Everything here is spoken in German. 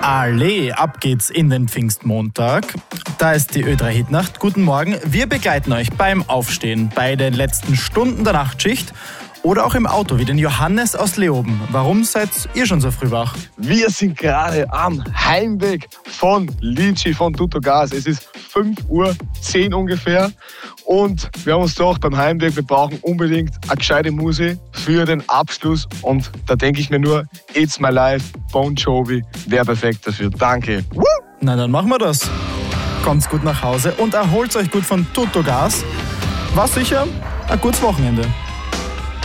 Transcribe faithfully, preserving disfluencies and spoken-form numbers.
Allee, ab geht's in den Pfingstmontag. Da ist die Ö drei Hitnacht. Guten Morgen. Wir begleiten euch beim Aufstehen, bei den letzten Stunden der Nachtschicht oder auch im Auto, wie den Johannes aus Leoben. Warum seid ihr schon so früh wach? Wir sind gerade am Heimweg von Lidschi, von Tuttogas. Es ist fünf Uhr zehn ungefähr und wir haben uns gedacht, beim Heimweg, wir brauchen unbedingt eine gescheite Musik für den Abschluss und da denke ich mir nur, It's My Life, Bon Jovi, wäre perfekt dafür. Danke. Woo! Na, dann machen wir das. Kommt's gut nach Hause und erholt euch gut von Tuttogas. War sicher ein gutes Wochenende.